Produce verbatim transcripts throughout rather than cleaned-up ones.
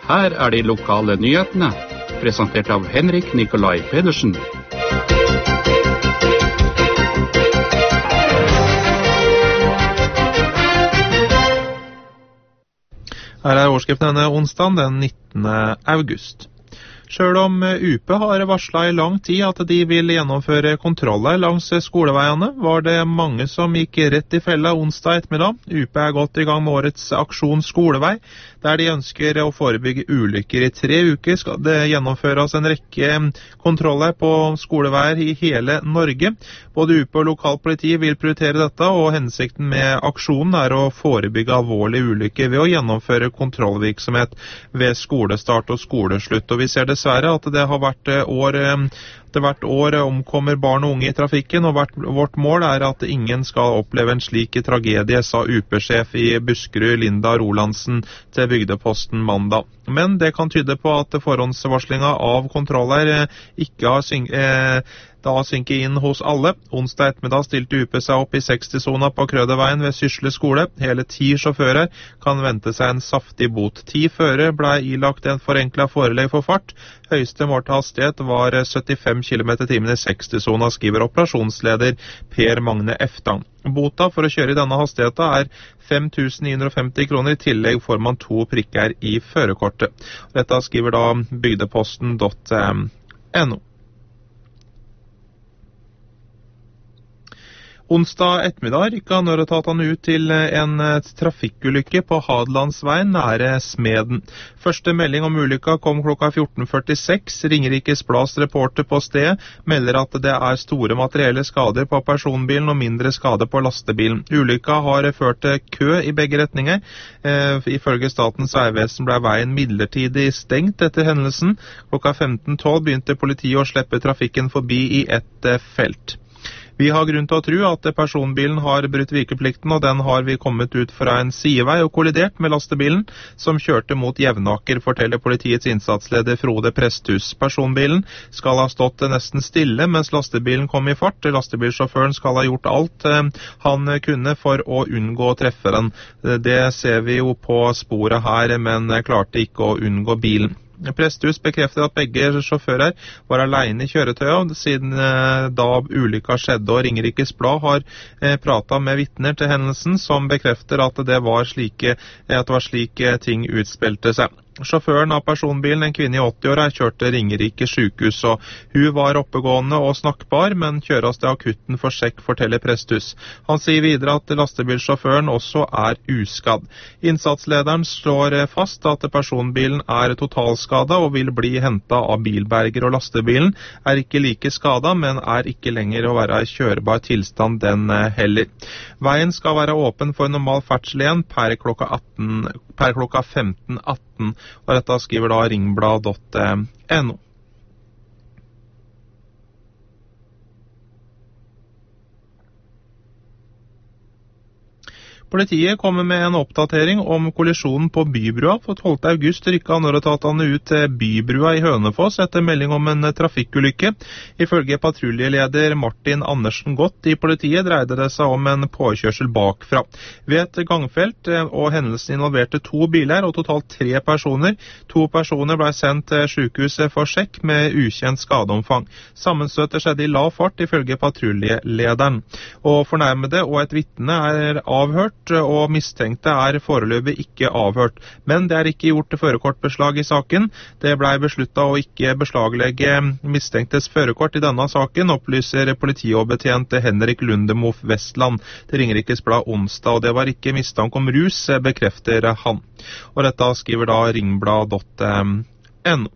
Her er de lokale nyhetene, presentert av Henrik Nikolai Pedersen. Her er overskriften denne onsdagen, den nittende august. Selv om U P har varslet i lang tid at de vil gjennomføre kontroller langs skoleveiene, var det mange som gikk rett i fella onsdag ettermiddag. U P er godt i gang med årets aksjon Skolevei, der de ønsker å forebygge ulykker. I tre uker skal det gjennomføres en rekke kontroller på skoleveier i hele Norge. Både U P og lokalpoliti vil prioritere dette, og hensikten med aksjonen er å forebygge alvorlige ulykker ved å gjennomføre kontrollvirksomhet ved skolestart og skoleslutt. Og vi ser dessverre at det har vært år, det hvert år omkommer barn og unge i trafikken, og vårt, vårt mål er at ingen skal oppleve en slik tragedie, sa U P-sjef i Buskerud, Linda Rolandsen, til Bygdeposten mandag. Men det kan tyde på at forhåndsvarslinga av kontroller ikke har syng, eh, da synker inn hos alle. Onsdag ettermiddag stilte U P seg opp i seksti-sona på Krøderveien ved Sysle skole. Hele ti sjåfører kan vente seg en saftig bot. Ti førere ble ilagt en forenklet forelegg for fart. Høyeste målte hastighet var syttifem kilometer i timen i seksti-sona, skriver operasjonsleder Per Magne Eftang. Bota for å kjøre i denne hastigheten er fem tusen ni hundre og femti kroner. I tillegg får man to prikker i førerkortet. Dette skriver da bygdeposten punktum no. Onsdag ettermiddag rykket nødetatene ut til en trafikkulykke på Hadelandsveien nære Smeden. Første melding om ulykka kom klokka fjorten førtiseks. Ringerikes Blads reporter på stedet melder at det er store materielle skader på personbilen og mindre skade på lastebilen. Ulykka har ført til kø i begge retninger. Eh, ifølge Statens vegvesen ble veien midlertidig stengt etter hendelsen. Klokka femten tolv begynte politiet å slippe trafikken forbi i ett felt. Vi har grunn til å tro at personbilen har brutt virkeplikten, og den har vi kommet ut fra en sidevei og kollidert med lastebilen som kjørte mot Jevnaker, forteller politiets innsatsleder Frode Presthus. Personbilen skal ha stått nesten stille mens lastebilen kom i fart. Lastebilsjåføren skal ha gjort alt han kunne for å unngå å treffe den. Det ser vi jo på sporet her, men klarte ikke å unngå bilen. Presthus bekrefter at begge sjåfører var alene i kjøretøyet siden eh, da ulykka skjedde, og Ringerikes Blad har eh, pratet med vitner til hendelsen som bekrefter at det var slike, at det var slike ting utspilte seg. Sjåføren av personbilen, en kvinne i åtti-åra, kjørte Ringerike sykehus, og hun var oppegående og snakkbar, men kjøres til akutten for sjekk, forteller Presthus. Han sier videre at lastebilsjåføren også er uskadd. Innsatslederen slår fast at personbilen er totalskada og vil bli hentet av bilberger, og lastebilen er ikke like skada, men er ikke lenger å være i kjørbar tilstand den heller. Veien skal være åpen for normal ferdsel igjen per klokka, atten, per klokka femten atten. Og dette skriver da ringblad punktum no. Politiet kommer med en oppdatering om kollisjonen på Bybrua. For tolvte august rykket nødetatene ut til Bybrua i Hønefoss etter melding om en trafikkulykke. Ifølge patruljeleder Martin Andersen Gott i politiet dreide det seg om en påkjørsel bakfra. Ved et gangfelt og hendelsen involverte to biler og totalt tre personer. To personer ble sendt til sykehuset for sjekk med ukjent skadeomfang. Sammenstøtet skjedde i lav fart ifølge patruljelederen. Og fornærmede og et vitne er avhørt, og mistenkte er foreløpig ikke avhørt. Men det er ikke gjort førerkortbeslag i saken. Det ble besluttet å ikke beslaglegge mistenktes førerkort i denne saken, opplyser politioverbetjent Henrik Lundemof Vestland til Ringerikes Blad onsdag, og det var ikke mistanke om rus, bekrefter han. Og dette skriver da ringblad punktum no.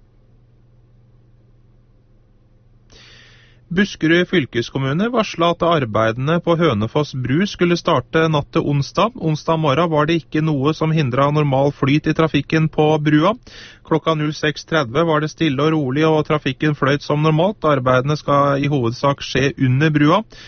Buskerud fylkeskommune varslet at arbeidene på Hønefoss bru skulle starte natt til onsdag. Onsdag morgen var det ikke noe som hindret normal flyt i trafikken på brua. Klokka seks tretti var det stille og rolig, og trafikken fløyt som normalt. Arbeidene skal i hovedsak skje under brua.